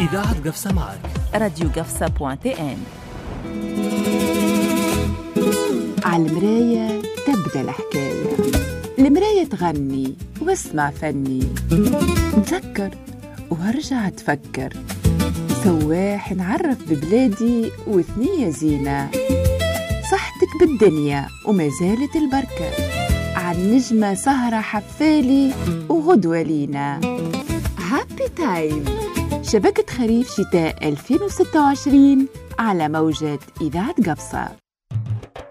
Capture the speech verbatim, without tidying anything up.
إذاعة قفصة معك. راديو قفصة بوانتي ان. على المراية تبدأ الحكاية، المراية تغني واسمع فني، نتذكر وهرجع تفكر، سواح نعرف ببلادي وثنية زينة، صحتك بالدنيا وما زالت البركة، عن نجمة سهرة حفالي وغدوة لينا. هابي تايم، شبكة خريف شتاء ألفين وستة وعشرين على موجة إذاعة قفصة.